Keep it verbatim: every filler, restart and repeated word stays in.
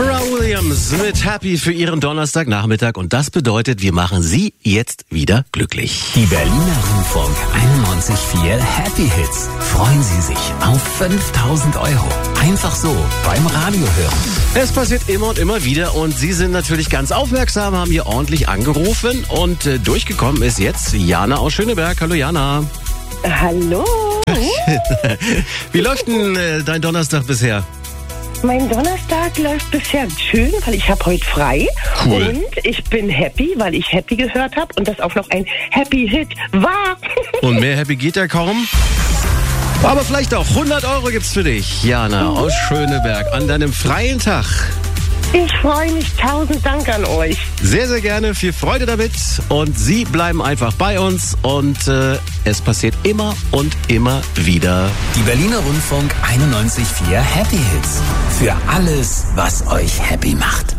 Pharrell Williams mit Happy für Ihren Donnerstagnachmittag und das bedeutet, wir machen Sie jetzt wieder glücklich. Die Berliner Rundfunk einundneunzig Komma vier Happy Hits. Freuen Sie sich auf fünftausend Euro. Einfach so beim Radio hören. Es passiert immer und immer wieder und Sie sind natürlich ganz aufmerksam, haben hier ordentlich angerufen und äh, durchgekommen ist jetzt Jana aus Schöneberg. Hallo Jana. Hallo. Wie läuft denn äh, dein Donnerstag bisher? Mein Donnerstag läuft bisher schön, weil ich habe heute frei. Cool. Und ich bin happy, weil ich Happy gehört habe und das auch noch ein Happy Hit war. Und mehr Happy geht ja kaum. Aber vielleicht auch hundert Euro gibt's für dich, Jana aus Schöneberg, an deinem freien Tag. Ich freue mich, tausend Dank an euch. Sehr, sehr gerne, viel Freude damit und Sie bleiben einfach bei uns und äh, es passiert immer und immer wieder. Die Berliner Rundfunk einundneunzig Komma vier Happy Hits. Für alles, was euch happy macht.